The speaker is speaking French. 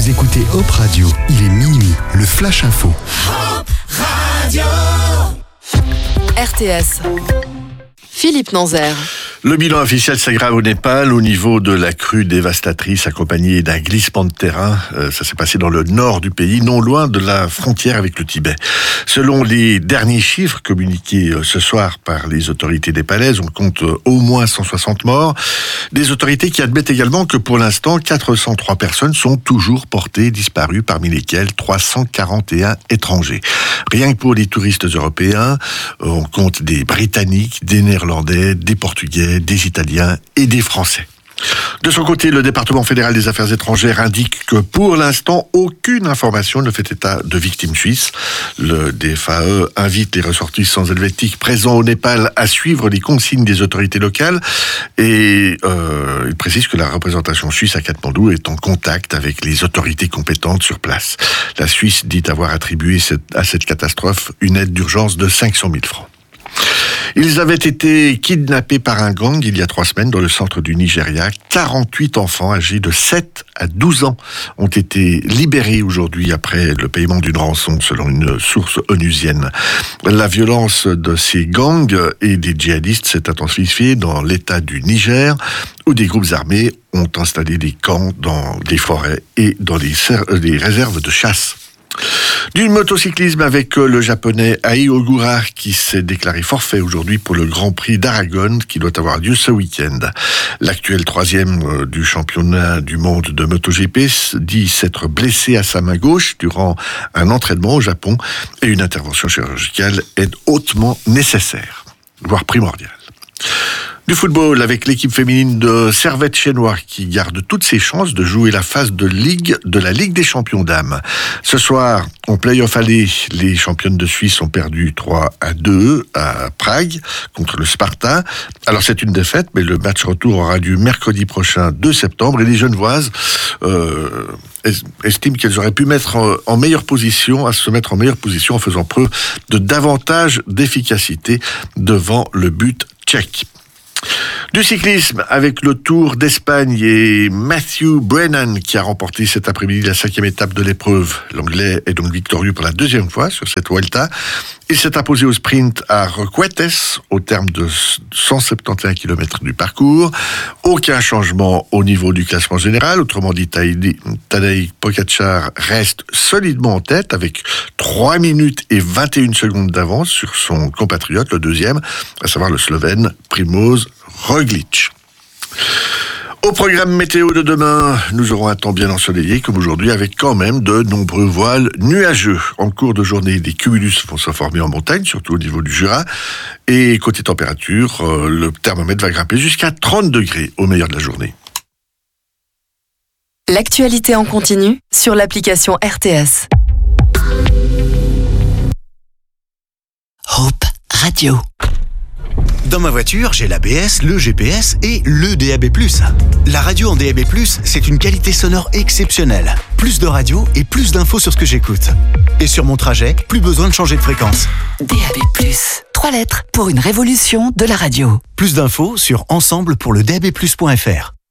Vous écoutez Hop Radio, il est minuit, le Flash Info. Hop Radio. RTS. Philippe Nanzer. Le bilan officiel s'aggrave au Népal au niveau de la crue dévastatrice accompagnée d'un glissement de terrain. Ça s'est passé dans le nord du pays, non loin de la frontière avec le Tibet. Selon les derniers chiffres communiqués ce soir par les autorités népalaises, on compte au moins 160 morts. Des autorités qui admettent également que pour l'instant, 403 personnes sont toujours portées disparues, parmi lesquelles 341 étrangers. Rien que pour les touristes européens, on compte des Britanniques, des Néerlandais, des Portugais, des Italiens et des Français. De son côté, le département fédéral des affaires étrangères indique que pour l'instant, aucune information ne fait état de victimes suisses. Le DFAE invite les ressortissants helvétiques présents au Népal à suivre les consignes des autorités locales et il précise que la représentation suisse à Katmandou est en contact avec les autorités compétentes sur place. La Suisse dit avoir attribué à cette catastrophe une aide d'urgence de 500 000 francs. Ils avaient été kidnappés par un gang il y a 3 semaines dans le centre du Nigeria. 48 enfants âgés de 7 à 12 ans ont été libérés aujourd'hui après le paiement d'une rançon, selon une source onusienne. La violence de ces gangs et des djihadistes s'est intensifiée dans l'état du Niger, où des groupes armés ont installé des camps dans des forêts et dans les réserves de chasse. Du motocyclisme avec le japonais Ai Ogura qui s'est déclaré forfait aujourd'hui pour le Grand Prix d'Aragon qui doit avoir lieu ce week-end. L'actuel 3e du championnat du monde de MotoGP dit s'être blessé à sa main gauche durant un entraînement au Japon et une intervention chirurgicale est hautement nécessaire, voire primordiale. Du football avec l'équipe féminine de Servette-Chénois qui garde toutes ses chances de jouer la phase de la Ligue des champions dames. Ce soir, en play-off aller, les championnes de Suisse ont perdu 3-2 à Prague contre le Sparta. Alors c'est une défaite, mais le match retour aura lieu mercredi prochain, 2 septembre, et les Genevoises estiment qu'elles auraient pu se mettre en meilleure position en faisant preuve de davantage d'efficacité devant le but tchèque. Du cyclisme avec le Tour d'Espagne et Matthew Brennan qui a remporté cet après-midi la 5e étape de l'épreuve. L'Anglais est donc victorieux pour la 2e fois sur cette Vuelta. Il s'est imposé au sprint à Requetes au terme de 171 km du parcours. Aucun changement au niveau du classement général. Autrement dit, Tadej Pogačar reste solidement en tête avec 3 minutes et 21 secondes d'avance sur son compatriote, le 2e, à savoir le Slovène Primož Roglič. Au programme météo de demain, nous aurons un temps bien ensoleillé comme aujourd'hui avec quand même de nombreux voiles nuageux. En cours de journée, des cumulus vont se former en montagne, surtout au niveau du Jura. Et côté température, le thermomètre va grimper jusqu'à 30 degrés au meilleur de la journée. L'actualité en continu sur l'application RTS. Hop Radio. Dans ma voiture, j'ai l'ABS, le GPS et le DAB+. La radio en DAB+, c'est une qualité sonore exceptionnelle. Plus de radio et plus d'infos sur ce que j'écoute. Et sur mon trajet, plus besoin de changer de fréquence. DAB+, 3 lettres pour une révolution de la radio. Plus d'infos sur ensemble pour le DAB+.fr.